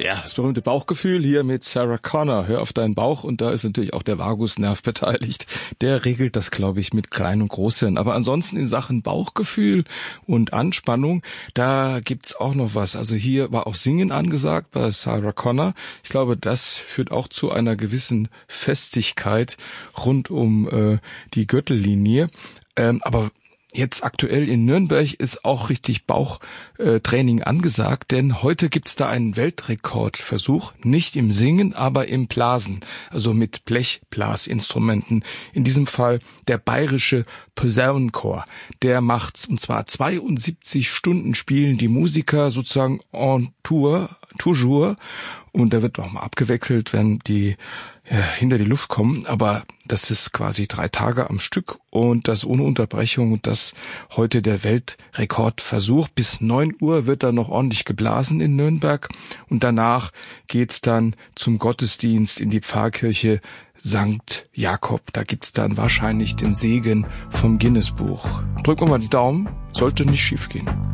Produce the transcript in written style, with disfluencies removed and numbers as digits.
Ja, das berühmte Bauchgefühl hier mit Sarah Connor. Hör auf deinen Bauch, und da ist natürlich auch der Vagusnerv beteiligt. Der regelt das, glaube ich, mit Klein- und Großhirn. Aber ansonsten in Sachen Bauchgefühl und Anspannung, da gibt's auch noch was. Also hier war auch Singen angesagt bei Sarah Connor. Ich glaube, das führt auch zu einer gewissen Festigkeit rund um die Gürtellinie. Aber jetzt aktuell in Nürnberg ist auch richtig Bauchtraining angesagt, denn heute gibt's da einen Weltrekordversuch, nicht im Singen, aber im Blasen, also mit Blechblasinstrumenten. In diesem Fall der Bayerische Posaunenchor. Der macht's, und zwar 72 Stunden spielen die Musiker sozusagen en tour, toujours, und da wird auch mal abgewechselt, wenn die hinter die Luft kommen, aber das ist quasi 3 Tage am Stück und das ohne Unterbrechung, und das heute der Weltrekordversuch. Bis 9 Uhr wird da noch ordentlich geblasen in Nürnberg, und danach geht's dann zum Gottesdienst in die Pfarrkirche St. Jakob. Da gibt's dann wahrscheinlich den Segen vom Guinness-Buch. Drücken wir mal die Daumen, sollte nicht schiefgehen.